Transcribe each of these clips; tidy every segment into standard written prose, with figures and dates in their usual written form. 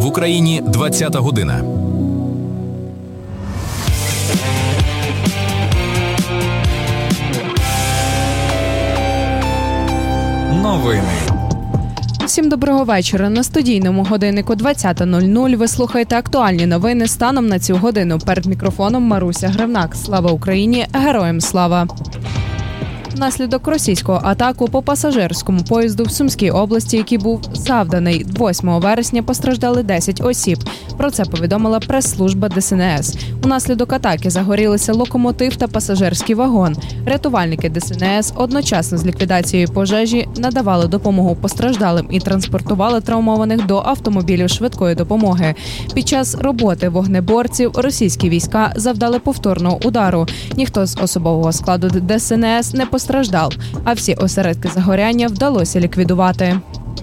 В Україні 20-та година. Новини. Всім доброго вечора. На студійному годиннику 20:00 ви слухаєте актуальні новини станом на цю годину. Перед мікрофоном Маруся Гривнак. Слава Україні! Героям слава! Внаслідок російського атаку по пасажирському поїзду в Сумській області, який був завданий 8 вересня, постраждали 10 осіб. Про це повідомила прес-служба ДСНС. Унаслідок атаки загорілися локомотив та пасажирський вагон. Рятувальники ДСНС одночасно з ліквідацією пожежі надавали допомогу постраждалим і транспортували травмованих до автомобілів швидкої допомоги. Під час роботи вогнеборців російські війська завдали повторного удару. Ніхто з особового складу ДСНС не постраждав, а всі осередки загоряння вдалося ліквідувати.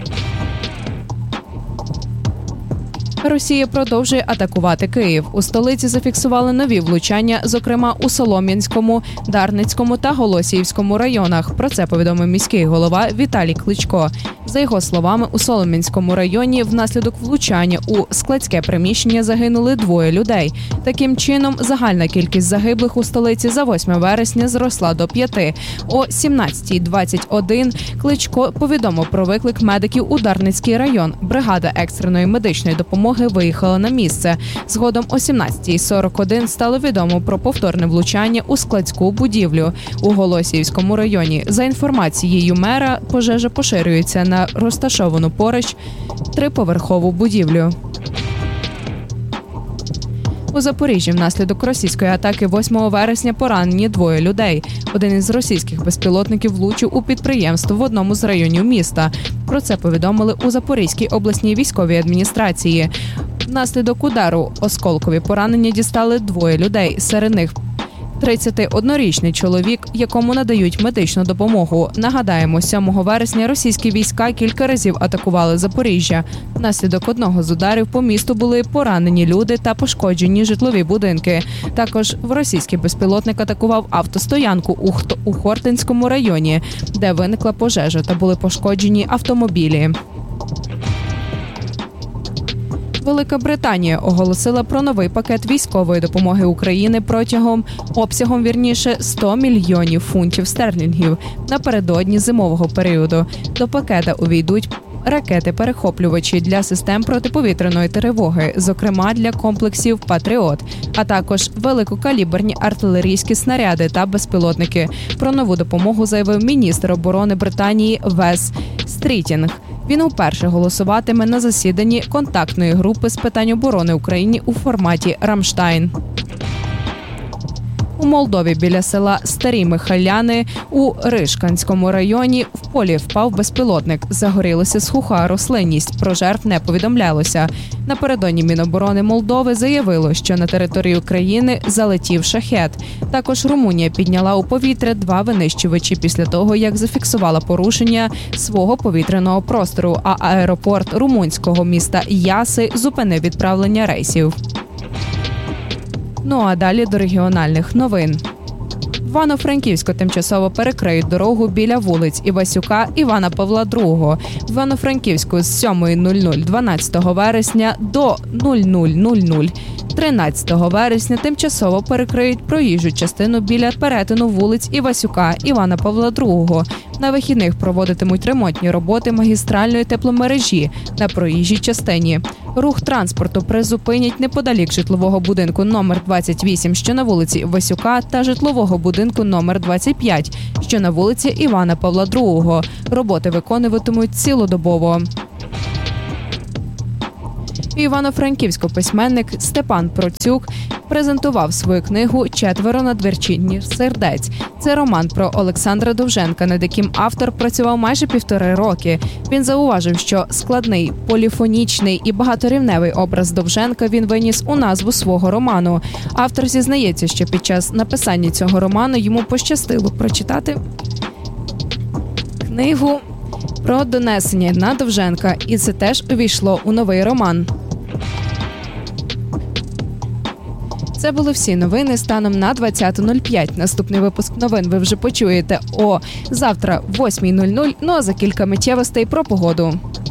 Росія продовжує атакувати Київ. У столиці зафіксували нові влучання, зокрема у Солом'янському, Дарницькому та Голосіївському районах. Про це повідомив міський голова Віталій Кличко. За його словами, у Солом'янському районі внаслідок влучання у складське приміщення загинули 2 людей. Таким чином, загальна кількість загиблих у столиці за 8 вересня зросла до 5. О 17:21 Кличко повідомив про виклик медиків у Дарницький район. Бригада екстреної медичної допомоги виїхала на місце. Згодом о 17:41 стало відомо про повторне влучання у складську будівлю у Голосіївському районі. За інформацією мера, пожежа поширюється на розташовану поруч 3-поверхову будівлю. У Запоріжжі внаслідок російської атаки 8 вересня поранені 2 людей. Один із російських безпілотників влучив у підприємство в одному з районів міста. Про це повідомили у Запорізькій обласній військовій адміністрації. Внаслідок удару осколкові поранення дістали 2 людей. Серед них 31-річний чоловік, якому надають медичну допомогу. Нагадаємо, 7 вересня російські війська кілька разів атакували Запоріжжя. Внаслідок одного з ударів по місту були поранені люди та пошкоджені житлові будинки. Також російський безпілотник атакував автостоянку у Хортинському районі, де виникла пожежа та були пошкоджені автомобілі. Велика Британія оголосила про новий пакет військової допомоги Україні обсягом 100 мільйонів фунтів стерлінгів напередодні зимового періоду. До пакета увійдуть ракети-перехоплювачі для систем протиповітряної тривоги, зокрема для комплексів «Патріот», а також великокаліберні артилерійські снаряди та безпілотники. Про нову допомогу заявив міністр оборони Британії Вес Стрітінг. Він уперше голосуватиме на засіданні контактної групи з питань оборони України у форматі «Рамштайн». У Молдові біля села Старі Михайляни у Ришканському районі в полі впав безпілотник. Загорілася суха рослинність, про жертв не повідомлялося. Напередодні Міноборони Молдови заявило, що на територію країни залетів шахет. Також Румунія підняла у повітря 2 винищувачі після того, як зафіксувала порушення свого повітряного простору, а аеропорт румунського міста Яси зупинив відправлення рейсів. Ну а далі до регіональних новин. В Івано-Франківську тимчасово перекриють дорогу біля вулиць Івасюка Івана Павла II. В Івано-Франківську з 7:00 12 вересня до 00:00 13 вересня тимчасово перекриють проїжджу частину біля перетину вулиць Івасюка Івана Павла II. На вихідних проводитимуть ремонтні роботи магістральної тепломережі на проїжджій частині. Рух транспорту призупинять неподалік житлового будинку номер 28, що на вулиці Івасюка, та житлового будинку номер 25, що на вулиці Івана Павла II. Роботи виконуватимуть цілодобово. У Івано-Франківську письменник Степан Процюк презентував свою книгу «4 надвечірніх сердець». Це роман про Олександра Довженка, над яким автор працював майже 1,5 роки. Він зауважив, що складний, поліфонічний і багаторівневий образ Довженка він виніс у назву свого роману. Автор зізнається, що під час написання цього роману йому пощастило прочитати книгу про донесення на Довженка, і це теж увійшло у новий роман. Це були всі новини станом на 20:05. Наступний випуск новин ви вже почуєте завтра о 8:00, ну а за кілька миттєвостей про погоду.